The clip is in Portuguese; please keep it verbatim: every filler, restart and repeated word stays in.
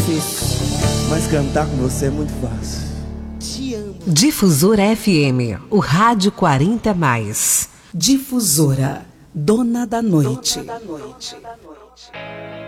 difícil, mas cantar com você é muito fácil. Te amo. Difusora F M, o Rádio quarenta mais. Difusora, dona da noite. Dona da noite.